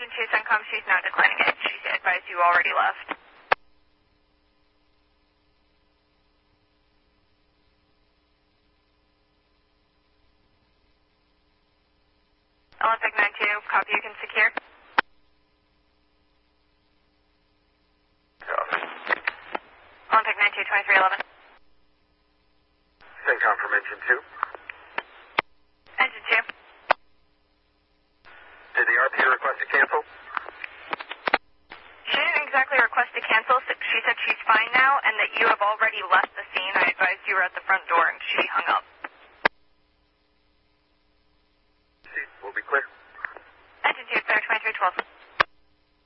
Engine 2 Suncom, she's not declining it. She advised you already left. Olympic 92, copy, you can secure. Olympic 92, 2311. Syncom from Engine 2. Engine 2. Did the RP request to cancel? She didn't exactly request to cancel. She said she's fine now and that you have already left the scene. I advised you were at the front door and she hung up. See, we'll be clear. Engine 2, clear, 2312.